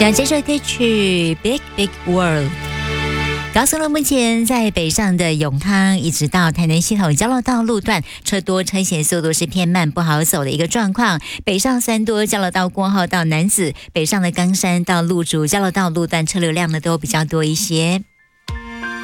讲这首歌曲《Big Big World》。高速路目前在北上的永康一直到台南系统交流道路段车多车险，速度是偏慢不好走的一个状况。北上三多交流道过后到楠梓，北上的冈山到路竹交流道路段车流量呢都比较多一些。